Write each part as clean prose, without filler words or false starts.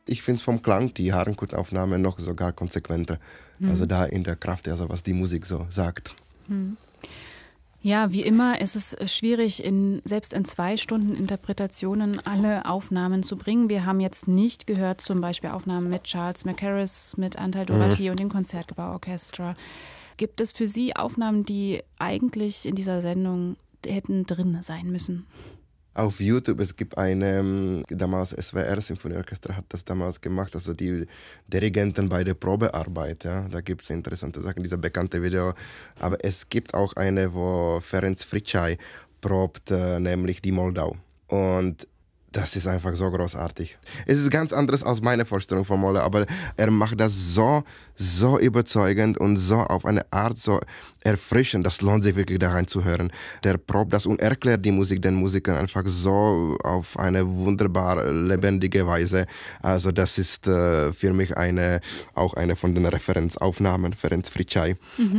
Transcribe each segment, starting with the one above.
Ich finde vom Klang die Harnett-Aufnahme noch sogar konsequenter. Also da in der Kraft, also was die Musik so sagt. Ja, wie immer ist es schwierig, selbst in 2 Stunden Interpretationen alle Aufnahmen zu bringen. Wir haben jetzt nicht gehört, zum Beispiel Aufnahmen mit Charles Mackerras, mit Antal Doherty und dem Konzertgebauorchester. Gibt es für Sie Aufnahmen, die eigentlich in dieser Sendung hätten drin sein müssen? Auf YouTube, es gibt damals SWR Symphonieorchester hat das damals gemacht, also die Dirigenten bei der Probearbeit, ja, da gibt es interessante Sachen, dieser bekannte Video, aber es gibt auch eine, wo Ferenc Fricsay probt, nämlich die Moldau, und das ist einfach so großartig. Es ist ganz anderes als meine Vorstellung von Moldau, aber er macht das so überzeugend und so auf eine Art so erfrischend, das lohnt sich wirklich da reinzuhören. Der probt das und erklärt die Musik den Musikern einfach so auf eine wunderbar lebendige Weise. Also das ist für mich auch eine von den Referenzaufnahmen, Ferenc Fricsay.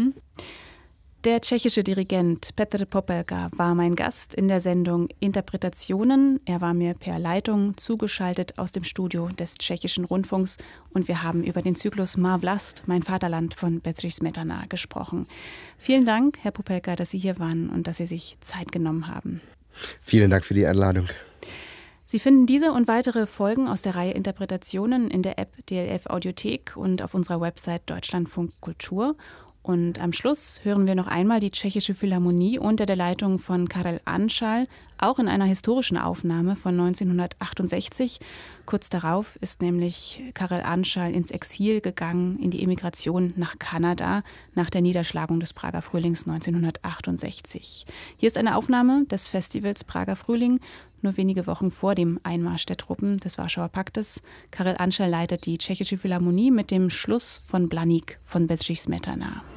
Der tschechische Dirigent Petr Popelka war mein Gast in der Sendung Interpretationen. Er war mir per Leitung zugeschaltet aus dem Studio des Tschechischen Rundfunks und wir haben über den Zyklus Má vlast, mein Vaterland von Bedřich Smetana gesprochen. Vielen Dank, Herr Popelka, dass Sie hier waren und dass Sie sich Zeit genommen haben. Vielen Dank für die Einladung. Sie finden diese und weitere Folgen aus der Reihe Interpretationen in der App DLF Audiothek und auf unserer Website Deutschlandfunk Kultur. Und am Schluss hören wir noch einmal die Tschechische Philharmonie unter der Leitung von Karel Anschal, auch in einer historischen Aufnahme von 1968. Kurz darauf ist nämlich Karel Anschal ins Exil gegangen, in die Emigration nach Kanada, nach der Niederschlagung des Prager Frühlings 1968. Hier ist eine Aufnahme des Festivals Prager Frühling, nur wenige Wochen vor dem Einmarsch der Truppen des Warschauer Paktes. Karel Anschal leitet die Tschechische Philharmonie mit dem Schluss von Blaník von Bedřich Smetana.